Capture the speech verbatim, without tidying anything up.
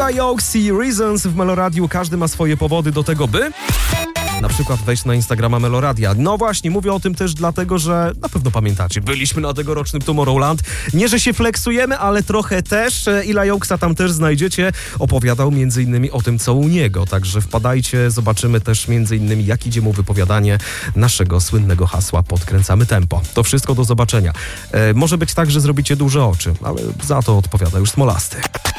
Eli Oaks i Reasons w Meloradiu. Każdy ma swoje powody do tego, by... na przykład wejść na Instagrama Meloradia. No właśnie, mówię o tym też dlatego, że na pewno pamiętacie, byliśmy na tegorocznym Tomorrowland. Nie, że się flexujemy, ale trochę też. Eli Oaksa tam też znajdziecie. Opowiadał między innymi o tym, co u niego. Także wpadajcie, zobaczymy też między innymi, jak idzie mu wypowiadanie naszego słynnego hasła Podkręcamy tempo. To wszystko do zobaczenia. E, może być tak, że zrobicie duże oczy, ale za to odpowiada już Smolasty.